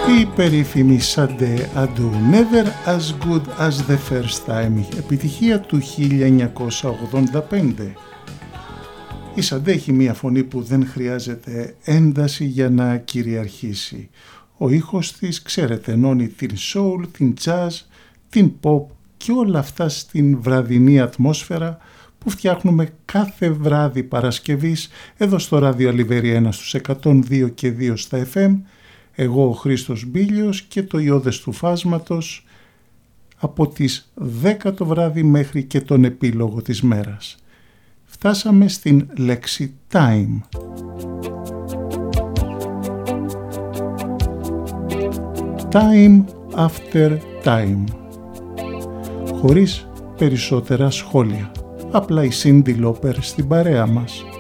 Η περίφημη Sunday Ado, Never as Good as the First Time, επιτυχία του 1985. Η Sunday έχει μία φωνή που δεν χρειάζεται ένταση για να κυριαρχήσει. Ο ήχος της, ξέρετε, ενώνει την soul, την jazz, την pop και όλα αυτά στην βραδινή ατμόσφαιρα που φτιάχνουμε κάθε βράδυ Παρασκευής εδώ στο ράδιο Αλιβέρια 1 στους 102 και 2 στα FM, εγώ ο Χρήστος Μπίλιος και το Ιώδες του Φάσματος από τις 10 το βράδυ μέχρι και τον επίλογο της μέρας. Φτάσαμε στην λέξη time. Time after time. Χωρίς περισσότερα σχόλια. Απλά η Cindy Lauper στην παρέα μας.